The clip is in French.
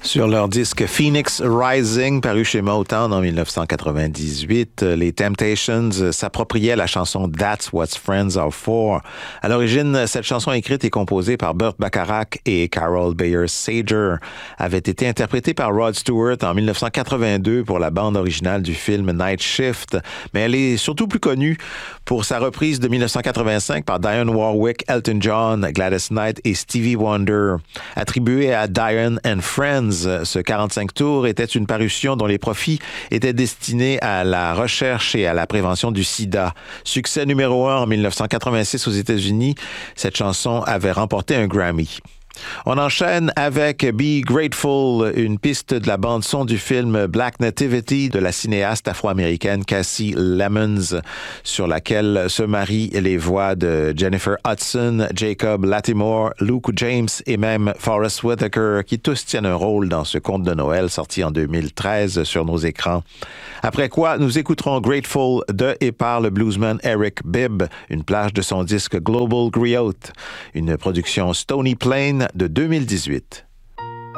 Sur leur disque Phoenix Rising, paru chez Motown en 1998, les Temptations s'appropriaient la chanson That's What Friends Are For. À l'origine, cette chanson écrite et composée par Burt Bacharach et Carol Bayer Sager avait été interprétée par Rod Stewart en 1982 pour la bande originale du film Night Shift, mais elle est surtout plus connue pour sa reprise de 1985 par Dionne Warwick, Elton John, Gladys Knight et Stevie Wonder. Attribuée à Diane and Friends, ce 45 tours était une parution dont les profits étaient destinés à la recherche et à la prévention du sida. Succès numéro 1 en 1986 aux États-Unis, cette chanson avait remporté un Grammy. On enchaîne avec Be Grateful, une piste de la bande-son du film Black Nativity de la cinéaste afro-américaine Cassie Lemons, sur laquelle se marient les voix de Jennifer Hudson, Jacob Latimore, Luke James et même Forest Whitaker, qui tous tiennent un rôle dans ce conte de Noël sorti en 2013 sur nos écrans. Après quoi, nous écouterons Grateful de et par le bluesman Eric Bibb, une plage de son disque Global Griot, une production Stony Plain de 2018.